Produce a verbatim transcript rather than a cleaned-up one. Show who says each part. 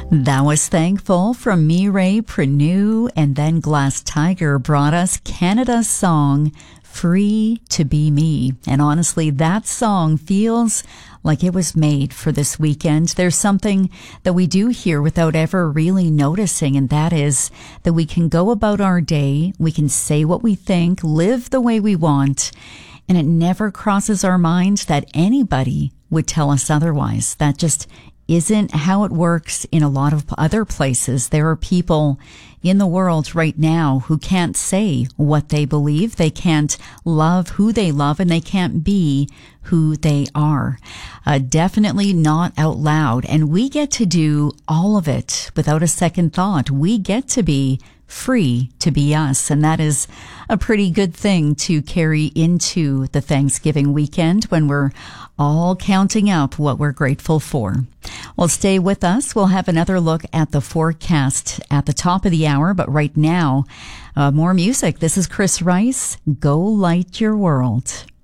Speaker 1: That was Thankful from Mireille Preneau, and then Glass Tiger brought us Canada's song, Free to Be Me. And honestly, that song feels like it was made for this weekend. There's something that we do here without ever really noticing, and that is that we can go about our day, we can say what we think, live the way we want, and it never crosses our mind that anybody would tell us otherwise. That just isn't how it works in a lot of other places. There are people in the world right now who can't say what they believe. They can't love who they love, and they can't be who they are. Uh, definitely not out loud. And we get to do all of it without a second thought. We get to be free to be us. And that is a pretty good thing to carry into the Thanksgiving weekend when we're all counting up what we're grateful for. Well, stay with us. We'll have another look at the forecast at the top of the hour. But right now, uh, more music. This is Chris Rice. Go Light Your World.